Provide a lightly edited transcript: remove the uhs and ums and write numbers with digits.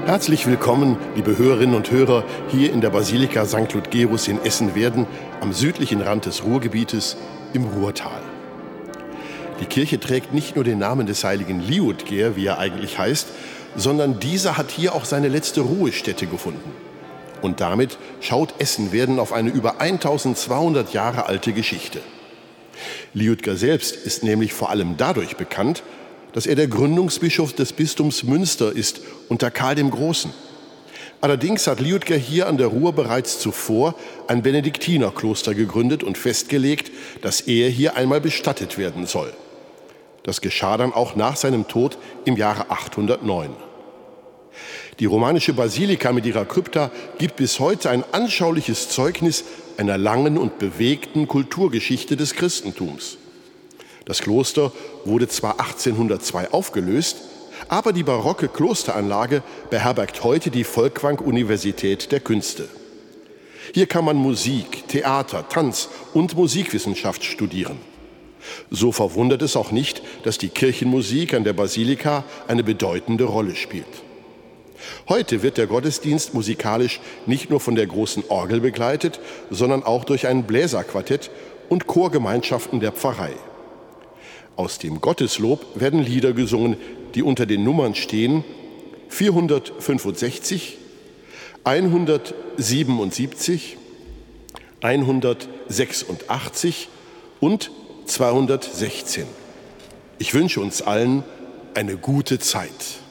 Herzlich willkommen, liebe Hörerinnen und Hörer, hier in der Basilika St. Ludgerus in Essen-Werden am südlichen Rand des Ruhrgebietes im Ruhrtal. Die Kirche trägt nicht nur den Namen des heiligen Liudger, wie er eigentlich heißt, sondern dieser hat hier auch seine letzte Ruhestätte gefunden. Und damit schaut Essen-Werden auf eine über 1200 Jahre alte Geschichte. Liudger selbst ist nämlich vor allem dadurch bekannt, dass er der Gründungsbischof des Bistums Münster ist unter Karl dem Großen. Allerdings hat Liudger hier an der Ruhr bereits zuvor ein Benediktinerkloster gegründet und festgelegt, dass er hier einmal bestattet werden soll. Das geschah dann auch nach seinem Tod im Jahre 809. Die romanische Basilika mit ihrer Krypta gibt bis heute ein anschauliches Zeugnis einer langen und bewegten Kulturgeschichte des Christentums. Das Kloster wurde zwar 1802 aufgelöst, aber die barocke Klosteranlage beherbergt heute die Folkwang-Universität der Künste. Hier kann man Musik, Theater, Tanz und Musikwissenschaft studieren. So verwundert es auch nicht, dass die Kirchenmusik an der Basilika eine bedeutende Rolle spielt. Heute wird der Gottesdienst musikalisch nicht nur von der großen Orgel begleitet, sondern auch durch ein Bläserquartett und Chorgemeinschaften der Pfarrei. Aus dem Gotteslob werden Lieder gesungen, die unter den Nummern stehen 465, 177, 186 und 216. Ich wünsche uns allen eine gute Zeit.